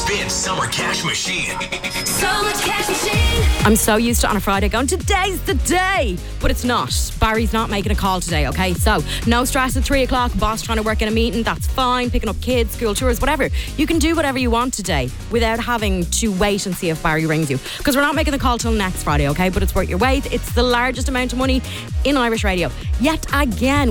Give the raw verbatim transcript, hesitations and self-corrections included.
Spin Summer Cash Machine. Summer Cash Machine. I'm so used to on a Friday going, today's the day. But it's not. Barry's not making a call today, okay? So, no stress at three o'clock. Boss trying to work in a meeting. That's fine. Picking up kids, school tours, whatever. You can do whatever you want today without having to wait and see if Barry rings you. Because we're not making the call till next Friday, okay? But it's worth your wait. It's the largest amount of money in Irish radio. Yet again.